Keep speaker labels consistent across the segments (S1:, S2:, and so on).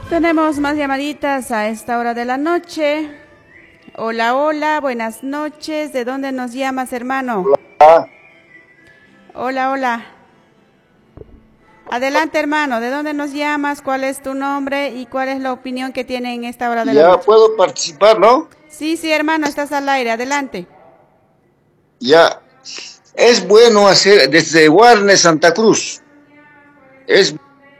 S1: Tenemos más llamaditas a esta hora de la noche. Hola, hola, buenas noches. ¿De dónde nos llamas, hermano?
S2: Ah,
S1: Hola, hola. Adelante, hermano. ¿De dónde nos llamas? ¿Cuál es tu nombre? ¿Y cuál es la opinión que tiene en esta hora de la
S2: ya
S1: noche?
S2: puedo participar, ¿no?
S1: Sí, sí, hermano, estás al aire. Adelante.
S2: Ya. Es bueno hacer desde Guarne, Santa Cruz. Es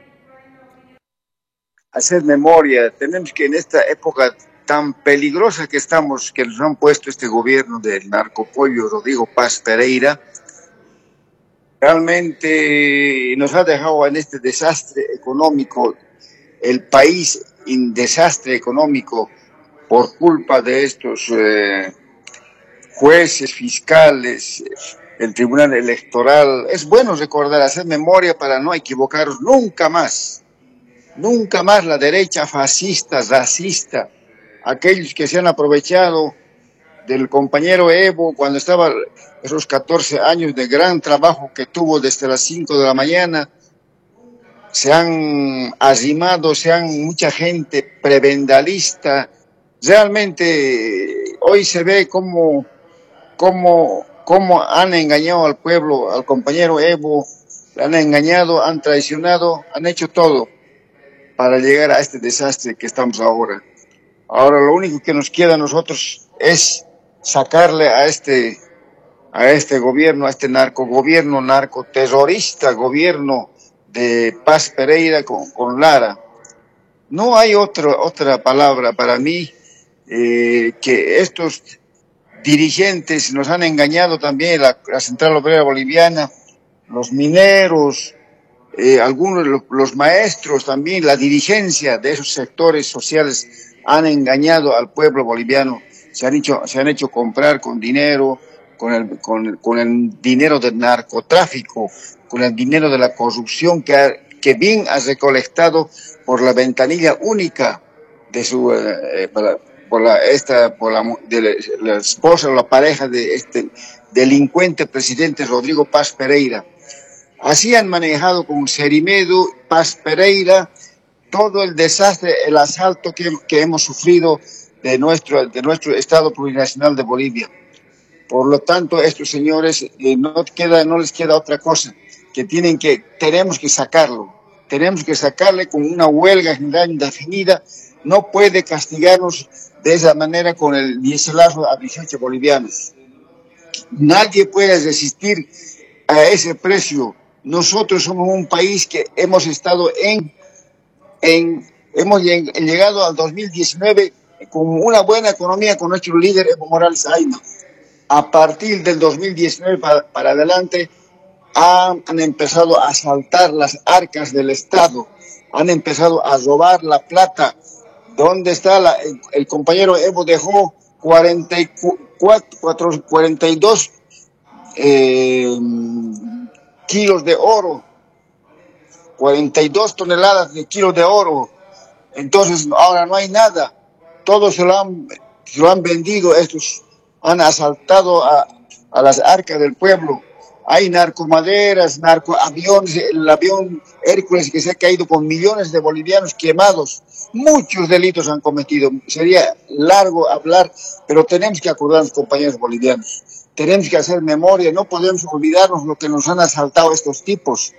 S2: hacer memoria. Tenemos que en esta época tan peligrosa que estamos, que nos han puesto este gobierno del narcopollo Rodrigo Paz Pereira, realmente nos ha dejado en este desastre económico, el país en desastre económico por culpa de estos jueces, fiscales, el Tribunal Electoral. Es bueno recordar, hacer memoria para no equivocarnos nunca más. Nunca más la derecha fascista, racista, aquellos que se han aprovechado del compañero Evo cuando estaba esos 14 años de gran trabajo que tuvo desde las 5 de la mañana, se han arrimado, mucha gente prebendalista. Realmente hoy se ve cómo han engañado al pueblo, al compañero Evo, le han engañado, han traicionado, han hecho todo para llegar a este desastre que estamos ahora. Ahora lo único que nos queda a nosotros es sacarle a este gobierno, a este narcogobierno, narcoterrorista gobierno de Paz Pereira con Lara. No hay otra palabra para mí que estos dirigentes nos han engañado también, la Central Obrera Boliviana, los mineros, algunos los maestros también, la dirigencia de esos sectores sociales han engañado al pueblo boliviano, se han hecho comprar con dinero, con el dinero del narcotráfico, con el dinero de la corrupción que bien ha recolectado por la ventanilla única de su de la esposa o la pareja de este delincuente presidente Rodrigo Paz Pereira. Así han manejado con Cerimedo, Paz Pereira, todo el desastre, el asalto que hemos sufrido de nuestro Estado plurinacional de Bolivia. Por lo tanto, estos señores no les queda otra cosa, tenemos que sacarlo. Tenemos que sacarle con una huelga general indefinida. No puede castigarnos de esa manera con el dieselazo a 18 bolivianos. Nadie puede resistir a ese precio. Nosotros somos un país que hemos estado hemos llegado al 2019 con una buena economía con nuestro líder Evo Morales Ayma. A partir del 2019 para adelante han empezado a asaltar las arcas del Estado, han empezado a robar la plata. ¿Dónde está el compañero Evo? Dejó 42 eh, kilos de oro, 42 toneladas de kilos de oro. Entonces ahora no hay nada. Todos se lo han vendido, estos han asaltado a las arcas del pueblo. Hay narcomaderas, narcoaviones, el avión Hércules que se ha caído con millones de bolivianos quemados. Muchos delitos han cometido. Sería largo hablar, pero tenemos que acordarnos, compañeros bolivianos. Tenemos que hacer memoria, no podemos olvidarnos lo que nos han asaltado estos tipos.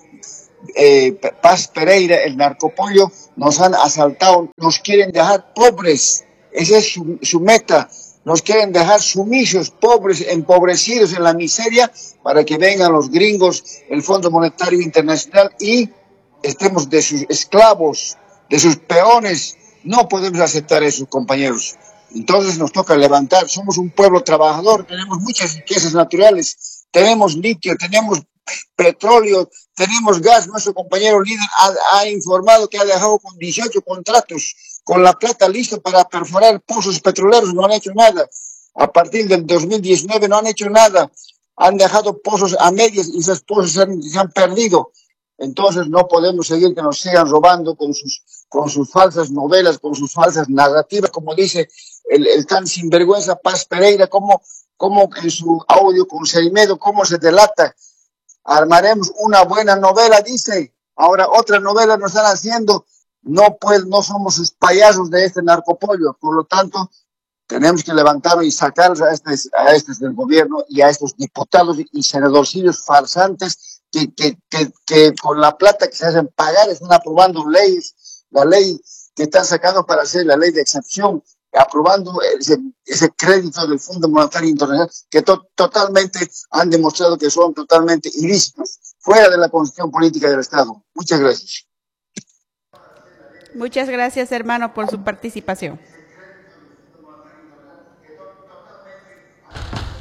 S2: Paz Pereira, el narcopollo, nos han asaltado, nos quieren dejar pobres, esa es su meta, nos quieren dejar sumisos, pobres, empobrecidos en la miseria, para que vengan los gringos, el Fondo Monetario Internacional y estemos de sus esclavos, de sus peones. No podemos aceptar eso, compañeros. Entonces nos toca levantar, somos un pueblo trabajador, tenemos muchas riquezas naturales, tenemos litio, tenemos petróleo, tenemos gas. Nuestro compañero líder ha informado que ha dejado con 18 contratos con la plata lista para perforar pozos petroleros. No han hecho nada. A partir del 2019 no han hecho nada. Han dejado pozos a medias y esos pozos se han perdido. Entonces no podemos seguir que nos sigan robando con sus falsas novelas, con sus falsas narrativas, como dice el tan sinvergüenza Paz Pereira, como en su audio con Cerimedo, cómo se delata. Armaremos una buena novela, dice. Ahora otra novela nos están haciendo. no somos sus payasos de este narcopollo. Por lo tanto, tenemos que levantarnos y sacar a estos del gobierno y a estos diputados y senadorcillos farsantes que con la plata que se hacen pagar están aprobando leyes, la ley que están sacando para hacer la ley de excepción, aprobando ese crédito del Fondo Monetario Internacional, que totalmente han demostrado que son totalmente ilícitos, fuera de la constitución política del Estado. Muchas gracias.
S1: Muchas gracias, hermano, por su participación.